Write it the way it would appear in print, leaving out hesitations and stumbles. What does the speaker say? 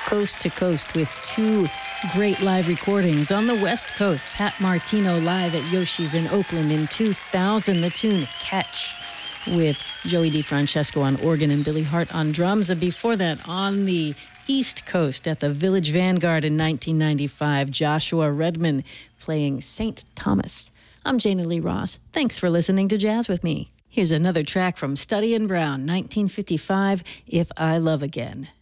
coast to coast with two great live recordings. On the West Coast, Pat Martino live at Yoshi's in Oakland in 2000. The tune Catch with Joey DeFrancesco on organ and Billy Hart on drums. And before that, on the East Coast at the Village Vanguard in 1995, Joshua Redman playing St. Thomas. I'm Janie Lee Ross. Thanks for listening to Jazz with me. Here's another track from Study and Brown, 1955, If I Love Again.